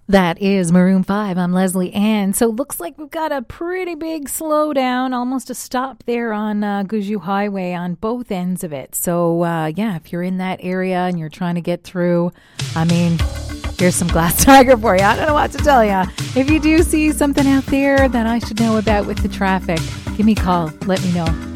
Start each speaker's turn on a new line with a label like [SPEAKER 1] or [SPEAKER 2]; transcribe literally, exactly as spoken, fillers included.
[SPEAKER 1] That is Maroon five. I'm Leslie Ann. So looks like we've got a pretty big slowdown, almost a stop there on uh, Guizhou Highway on both ends of it. So uh, yeah, if you're in that area and you're trying to get through, I mean, here's some Glass Tiger for you. I don't know what to tell you. If you do see something out there that I should know about with the traffic, give me a call. Let me know.